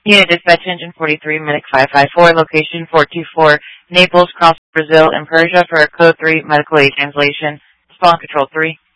Unit Dispatch Engine 43, Medic 554, location 424, Naples, Cross Brazil, and Persia for a Code 3 medical aid translation. Spawn Control 3.